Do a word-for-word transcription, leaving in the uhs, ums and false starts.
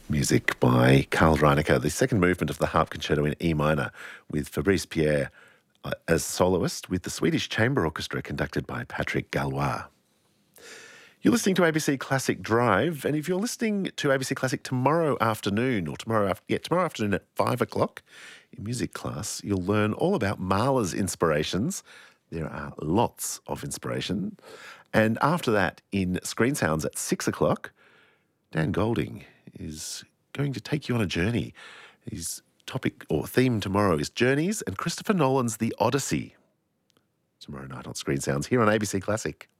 Music by Karl Reinecker, the second movement of the Harp Concerto in E minor, with Fabrice Pierre uh, as soloist, with the Swedish Chamber Orchestra conducted by Patrick Gallois. You're listening to A B C Classic Drive, and if you're listening to A B C Classic tomorrow afternoon, or tomorrow, af- yeah, tomorrow afternoon at five o'clock in music class, you'll learn all about Mahler's inspirations. There are lots of inspiration. And after that, in Screen Sounds at six o'clock, Dan Golding is going to take you on a journey. His topic or theme tomorrow is Journeys and Christopher Nolan's The Odyssey. Tomorrow night on Screen Sounds here on A B C Classic.